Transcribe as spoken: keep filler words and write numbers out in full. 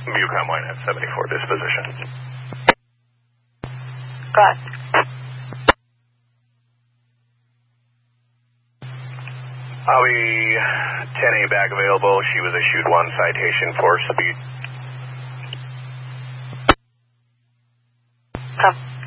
Bucom Wine at seventy-four disposition. Go ahead. I'll be ten A back available. She was issued one citation for speed. Come.